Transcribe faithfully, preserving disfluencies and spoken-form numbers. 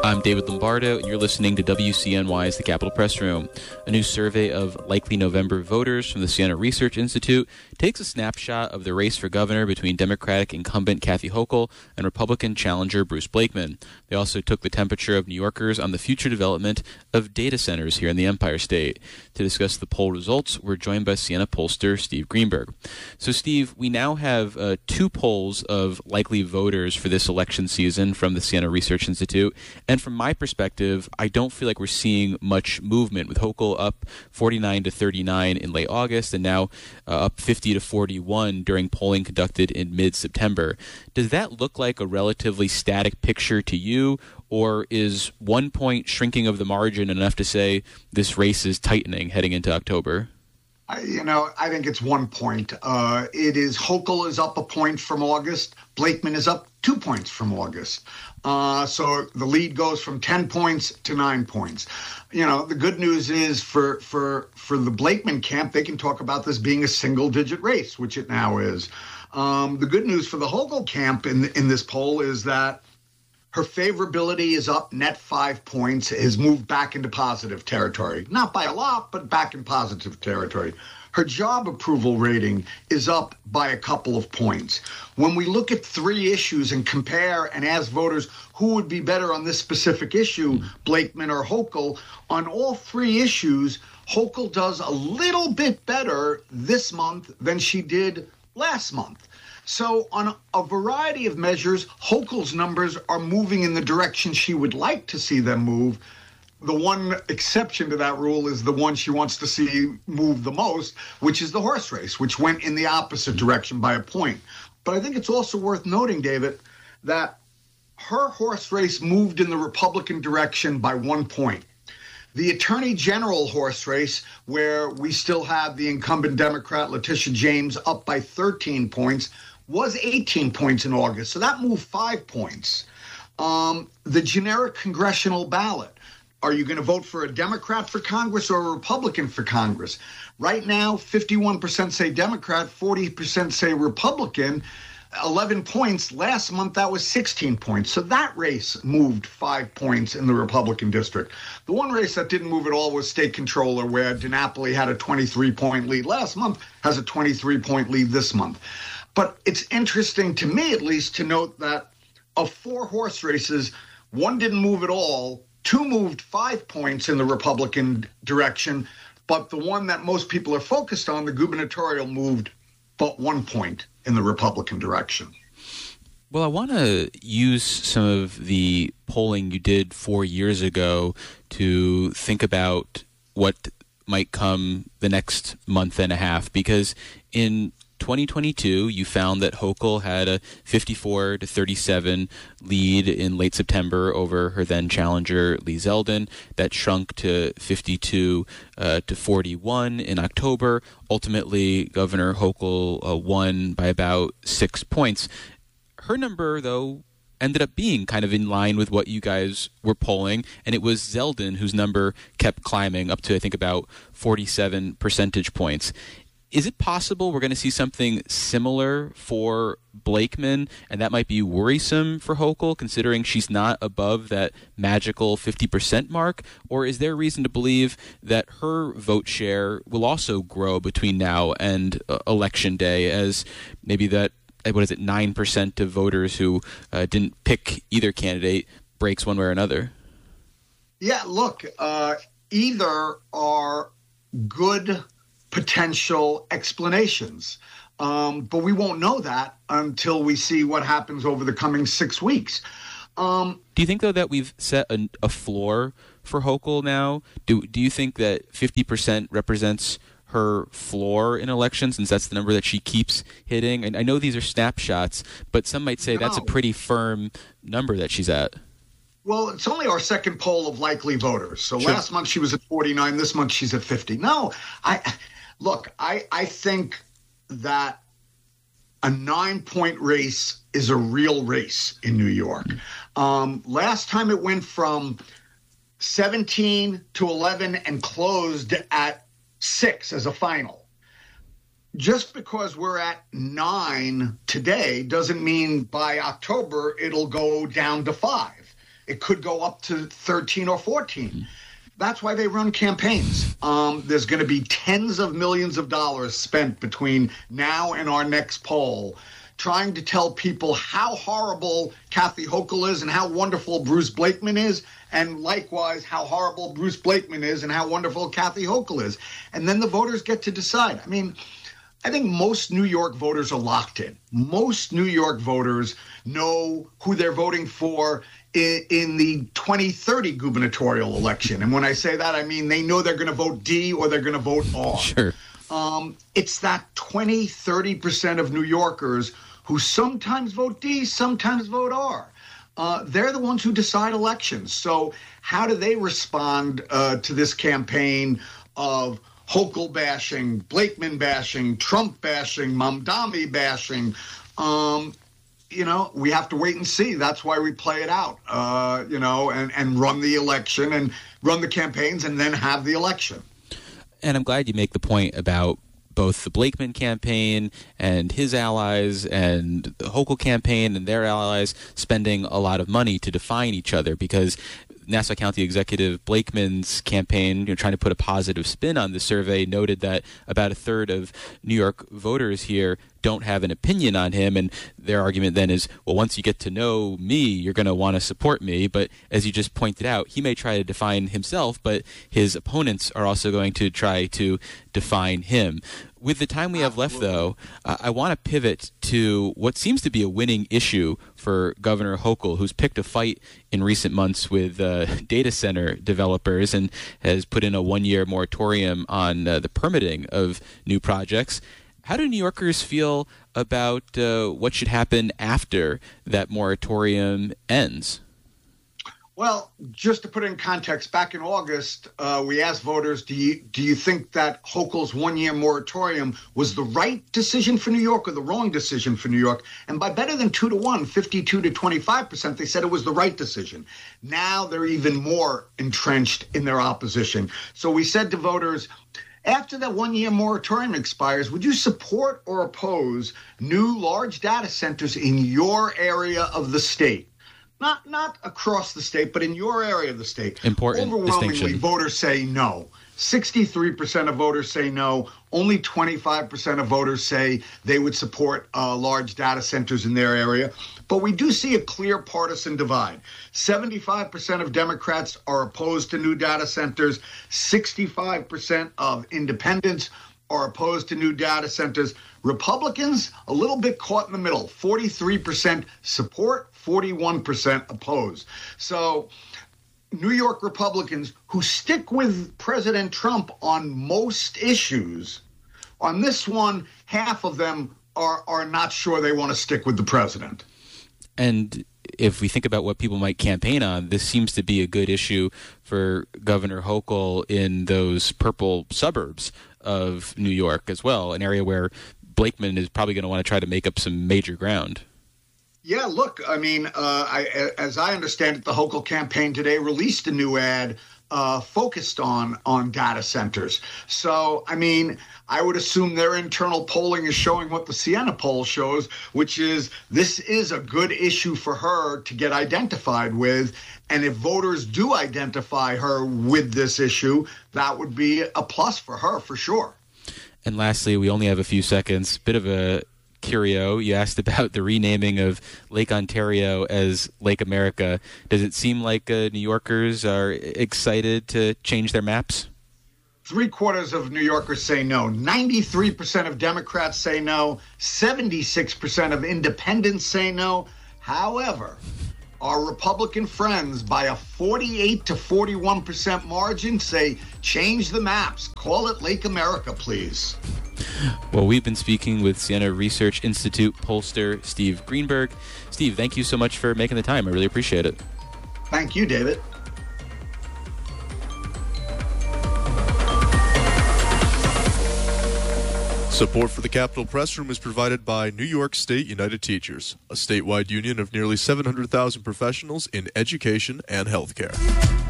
I'm David Lombardo, and you're listening to W C N Y's The Capitol Press Room. A new survey of likely November voters from the Siena Research Institute takes a snapshot of the race for governor between Democratic incumbent Kathy Hochul and Republican challenger Bruce Blakeman. They also took the temperature of New Yorkers on the future development of data centers here in the Empire State. To discuss the poll results, we're joined by Siena pollster Steve Greenberg. So, Steve, we now have uh, two polls of likely voters for this election season from the Siena Research Institute. And from my perspective, I don't feel like we're seeing much movement, with Hochul up forty-nine to thirty-nine in late August and now uh, up fifty to forty-one during polling conducted in mid-September. Does that look like a relatively static picture to you, or is one point shrinking of the margin enough to say this race is tightening heading into October? I, you know, I think it's one point. Uh, it is Hochul is up a point from August. Blakeman is up two points from August. Uh, so the lead goes from ten points to nine points. You know, the good news is for for for the Blakeman camp, they can talk about this being a single-digit race, which it now is. Um, the good news for the Hochul camp in in this poll is that her favorability is up net five points, has moved back into positive territory. Not by a lot, but back in positive territory. Her job approval rating is up by a couple of points. When we look at three issues and compare and ask voters who would be better on this specific issue, Blakeman or Hochul, on all three issues, Hochul does a little bit better this month than she did last month. So on a variety of measures, Hochul's numbers are moving in the direction she would like to see them move. The one exception to that rule is the one she wants to see move the most, which is the horse race, which went in the opposite direction by a point. But I think it's also worth noting, David, that her horse race moved in the Republican direction by one point. The Attorney General horse race, where we still have the incumbent Democrat Letitia James up by thirteen points, was eighteen points in August. So that moved five points. Um, the generic congressional ballot. Are you going to vote for a Democrat for Congress or a Republican for Congress? Right now, fifty-one percent say Democrat, forty percent say Republican, eleven points. Last month, that was sixteen points. So that race moved five points in the Republican district. The one race that didn't move at all was state controller, where DiNapoli had a twenty-three point lead last month, has a twenty-three point lead this month. But it's interesting to me, at least, to note that of four horse races, one didn't move at all. Two moved five points in the Republican direction, but the one that most people are focused on, the gubernatorial, moved but one point in the Republican direction. Well, I want to use some of the polling you did four years ago to think about what might come the next month and a half, because in twenty twenty-two, you found that Hochul had a fifty-four to thirty-seven lead in late September over her then challenger Lee Zeldin. That shrunk to fifty-two uh, to forty-one in October. Ultimately, Governor Hochul uh, won by about six points. Her number, though, ended up being kind of in line with what you guys were polling, and it was Zeldin whose number kept climbing up to, I think, about forty-seven percentage points. Is it possible we're going to see something similar for Blakeman, and that might be worrisome for Hochul, considering she's not above that magical fifty percent mark? Or is there reason to believe that her vote share will also grow between now and uh, Election Day, as maybe that, what is it, nine percent of voters who uh, didn't pick either candidate breaks one way or another? Yeah, look, uh, either are good potential explanations. Um, but we won't know that until we see what happens over the coming six weeks. Um, do you think, though, that we've set a, a floor for Hochul now? Do do you think that fifty percent represents her floor in elections, since that's the number that she keeps hitting? And I know these are snapshots, but some might say no. that's a pretty firm number that she's at. Well, it's only our second poll of likely voters. So Sure. Last month she was at forty-nine. This month she's at fifty. No, I... Look, I, I think that a nine-point race is a real race in New York. Um, last time it went from seventeen to eleven and closed at six as a final. Just because we're at nine today doesn't mean by October it'll go down to five. It could go up to thirteen or fourteen. That's why they run campaigns. Um, there's going to be tens of millions of dollars spent between now and our next poll trying to tell people how horrible Kathy Hochul is and how wonderful Bruce Blakeman is, and likewise how horrible Bruce Blakeman is and how wonderful Kathy Hochul is. And then the voters get to decide. I mean, I think most New York voters are locked in. Most New York voters know who they're voting for in, in the twenty thirty gubernatorial election. And when I say that, I mean they know they're going to vote D or they're going to vote R. Sure. Um, it's that twenty, thirty percent of New Yorkers who sometimes vote D, sometimes vote R. Uh, they're the ones who decide elections. So how do they respond uh, to this campaign of Hochul bashing, Blakeman bashing, Trump bashing, Mamdani bashing? Um, you know, we have to wait and see. That's why we play it out, uh, you know, and, and run the election and run the campaigns and then have the election. And I'm glad you make the point about both the Blakeman campaign and his allies and the Hochul campaign and their allies spending a lot of money to define each other, because Nassau County Executive Blakeman's campaign, you know, trying to put a positive spin on the survey, noted that about a third of New York voters here don't have an opinion on him, and their argument then is, well, once you get to know me, you're going to want to support me. But as you just pointed out, he may try to define himself, but his opponents are also going to try to define him. With the time we have left, though, uh, I want to pivot to what seems to be a winning issue for Governor Hochul, who's picked a fight in recent months with uh, data center developers and has put in a one-year moratorium on uh, the permitting of new projects. How do New Yorkers feel about uh, what should happen after that moratorium ends? Well, just to put it in context, back in August, uh, we asked voters, do you do you think that Hochul's one-year moratorium was the right decision for New York or the wrong decision for New York? And by better than two to one, fifty-two to twenty-five percent, they said it was the right decision. Now they're even more entrenched in their opposition. So we said to voters, after that one-year moratorium expires, would you support or oppose new large data centers in your area of the state? Not not across the state, but in your area of the state. Important Overwhelmingly, distinction. voters say no. sixty-three percent of voters say no. Only twenty-five percent of voters say they would support uh, large data centers in their area. But we do see a clear partisan divide. seventy-five percent of Democrats are opposed to new data centers. sixty-five percent of independents are opposed to new data centers. Republicans, a little bit caught in the middle. forty-three percent support, forty-one percent oppose. So New York Republicans who stick with President Trump on most issues, on this one, half of them are, are not sure they want to stick with the president. And if we think about what people might campaign on, this seems to be a good issue for Governor Hochul in those purple suburbs of New York as well, an area where Blakeman is probably going to want to try to make up some major ground. Yeah, look, I mean, uh, I, as I understand it, the Hochul campaign today released a new ad uh, focused on on data centers. So, I mean, I would assume their internal polling is showing what the Siena poll shows, which is this is a good issue for her to get identified with. And if voters do identify her with this issue, that would be a plus for her, for sure. And lastly, we only have a few seconds. Bit of a curio. You asked about the renaming of Lake Ontario as Lake America. Does it seem like uh, New Yorkers are excited to change their maps? Three quarters of New Yorkers say no. ninety-three percent of Democrats say no. seventy-six percent of independents say no. However, our Republican friends, by a forty-eight to forty-one percent margin, say change the maps. Call it Lake America, please. Well, we've been speaking with Siena Research Institute pollster Steve Greenberg. Steve, thank you so much for making the time. I really appreciate it. Thank you, David. Support for the Capitol Press Room is provided by New York State United Teachers, a statewide union of nearly seven hundred thousand professionals in education and healthcare.